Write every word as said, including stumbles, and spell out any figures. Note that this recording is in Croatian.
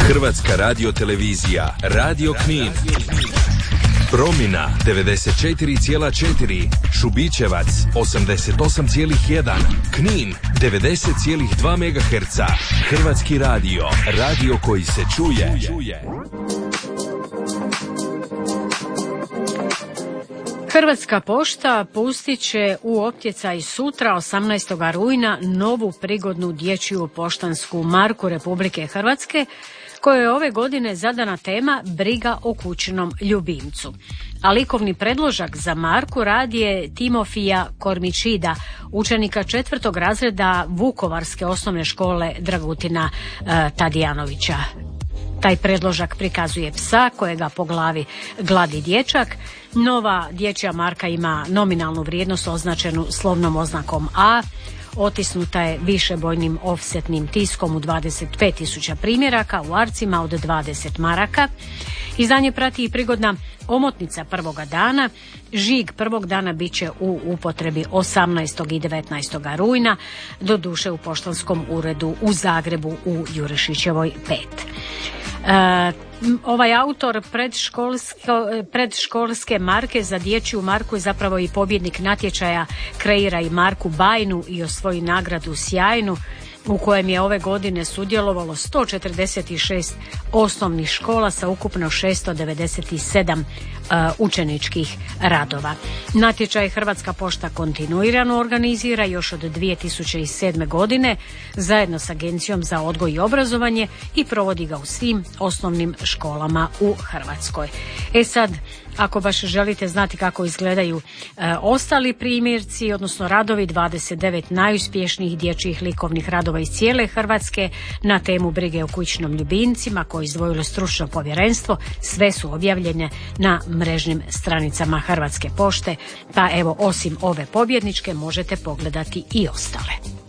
Hrvatska radiotelevizija, Radio Knin. Promina devedeset četiri zarez četiri, Šubićevac osamdeset osam zarez jedan, Knin devedeset zarez dva megaherca. Hrvatski radio, radio koji se čuje. Hrvatska pošta pustit će u optjecaj sutra osamnaestog rujna novu prigodnu dječju poštansku marku Republike Hrvatske, kojoj je ove godine zadana tema Briga o kućnom ljubimcu. A likovni predložak za marku rad je Timofija Kormičida, učenika četvrtog razreda Vukovarske osnovne škole Dragutina e, Tadijanovića. Taj predložak prikazuje psa kojega po glavi gladi dječak. Nova dječja marka ima nominalnu vrijednost označenu slovnom oznakom A, otisnuta je višebojnim ofsetnim tiskom u dvadeset pet tisuća primjeraka u arcima od dvadeset maraka. Izdanje prati i prigodna omotnica prvoga dana. Žig prvog dana bit će u upotrebi osamnaestog i devetnaestog rujna, doduše u poštanskom uredu u Zagrebu u Jurišićevoj pet. E, ovaj autor predškolske marke za dječju marku je zapravo i pobjednik natječaja Kreira i Marku Bajnu i osvoji nagradu Sjajnu, u kojem je ove godine sudjelovalo sto četrdeset šest osnovnih škola sa ukupno šesto devedeset sedam uh, učeničkih radova. Natječaj Hrvatska pošta kontinuirano organizira još od dvije tisuće sedme. godine zajedno s Agencijom za odgoj i obrazovanje i provodi ga u svim osnovnim školama u Hrvatskoj. E sad, ako baš želite znati kako izgledaju e, ostali primjerci, odnosno radovi, dvadeset devet najuspješnijih dječjih likovnih radova iz cijele Hrvatske na temu brige o kućnom ljubimcima koje je izdvojilo stručno povjerenstvo, sve su objavljene na mrežnim stranicama Hrvatske pošte, pa evo osim ove pobjedničke možete pogledati i ostale.